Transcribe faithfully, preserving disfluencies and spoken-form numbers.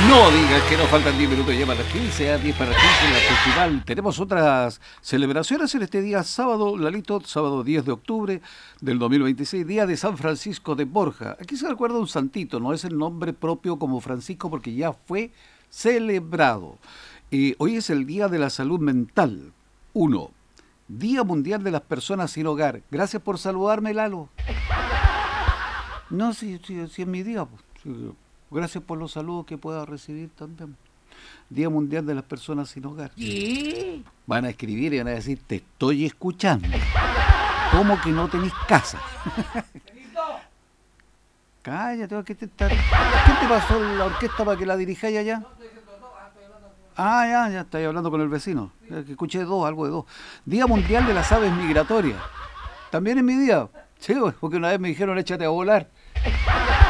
No digas que nos faltan diez minutos, lleva las quince, a diez para las quince en la festival. Tenemos otras celebraciones en este día sábado, Lalito, sábado diez de octubre del dos mil veintiséis, día de San Francisco de Borja. Aquí se recuerda un santito, no es el nombre propio como Francisco porque ya fue celebrado. Eh, hoy es el Día de la Salud Mental. Uno, Día Mundial de las Personas Sin Hogar. Gracias por saludarme, Lalo. No, si, si, si es mi día, pues. Sí, gracias por los saludos que pueda recibir también. Día Mundial de las Personas Sin Hogar. ¿Qué? Van a escribir y van a decir, te estoy escuchando. ¿Cómo que no tenés casa? Cállate, ¿qué te, está... ¿qué te pasó la orquesta para que la dirijáis allá? Ah, ya, ya estáis hablando con el vecino. Que escuché dos, algo de dos. Día Mundial de las Aves Migratorias. También es mi día. Sí, porque una vez me dijeron, échate a volar.